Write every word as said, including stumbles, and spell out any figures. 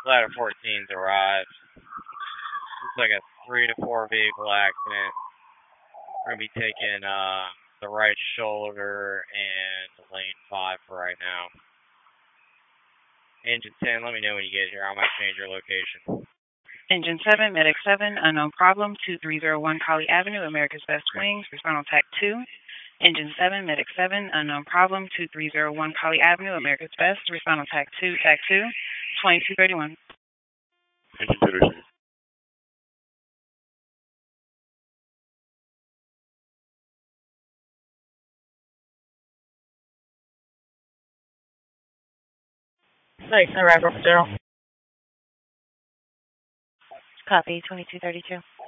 Ladder fourteen's arrived. Looks like a three to four vehicle accident. We're going to be taking uh, the right shoulder and lane five for right now. Engine ten, let me know when you get here. I might change your location. Engine seven, Medic seven, unknown problem, two three zero one Colley Avenue, America's Best Wings, respond on TAC two. Engine seven, Medic seven, unknown problem, two three zero one Colley Avenue, America's Best, respond on TAC two, TAC two, twenty-two thirty-one. Engine two receive. Thanks, no record for Daryl. Copy, twenty-two thirty-two.